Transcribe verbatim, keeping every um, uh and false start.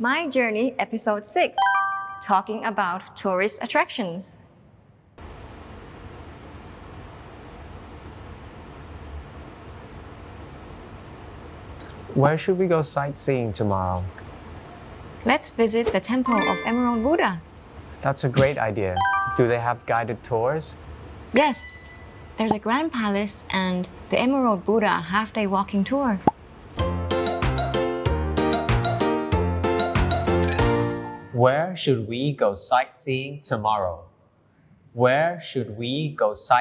My Journey Episode six, talking about tourist attractions. Where should we go sightseeing tomorrow? Let's visit the Temple of Emerald Buddha. That's a great idea. Do they have guided tours? Yes, there's a Grand Palace and the Emerald Buddha half-day walking tour. Where should we go sightseeing tomorrow? Where should we go sightseeing?